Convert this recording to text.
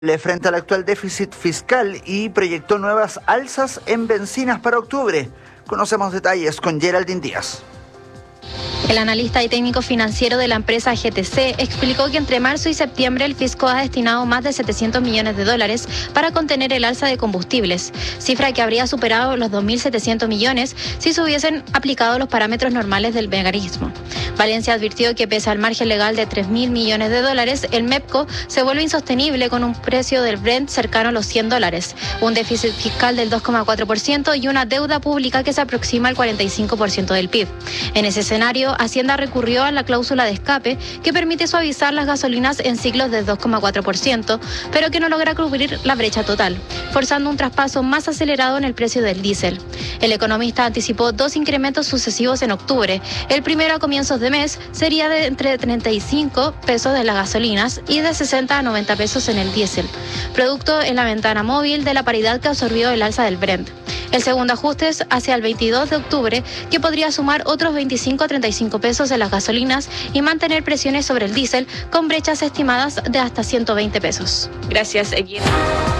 frente al actual déficit fiscal y proyectó nuevas alzas en bencinas para octubre. Conocemos detalles con Geraldine Díaz. El analista y técnico financiero de la empresa GTC explicó que entre marzo y septiembre el fisco ha destinado más de 700 millones de dólares para contener el alza de combustibles, cifra que habría superado los 2.700 millones si se hubiesen aplicado los parámetros normales del mecanismo. Valencia advirtió que pese al margen legal de 3.000 millones de dólares, el MEPCO se vuelve insostenible con un precio del Brent cercano a los $100, un déficit fiscal del 2,4% y una deuda pública que se aproxima al 45% del PIB. En ese escenario, Hacienda recurrió a la cláusula de escape que permite suavizar las gasolinas en ciclos de 2,4%, pero que no logra cubrir la brecha total, forzando un traspaso más acelerado en el precio del diésel. El economista anticipó 2 incrementos sucesivos en octubre. El primero a comienzos de mes sería de entre 35 pesos de las gasolinas y de 60 a 90 pesos en el diésel, producto en la ventana móvil de la paridad que absorbió el alza del Brent. El segundo ajuste es hacia el 22 de octubre, que podría sumar otros 25 a 35 pesos en las gasolinas y mantener presiones sobre el diésel con brechas estimadas de hasta 120 pesos. Gracias, Eguín.